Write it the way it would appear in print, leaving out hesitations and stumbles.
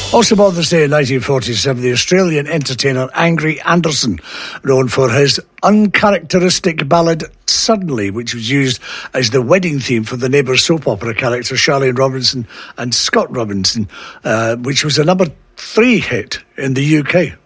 Also born this day in 1947, the Australian entertainer Angry Anderson, known for his uncharacteristic ballad Suddenly, which was used as the wedding theme for the Neighbours soap opera character Charlene Robinson and Scott Robinson, which was a number 3 hit in the UK.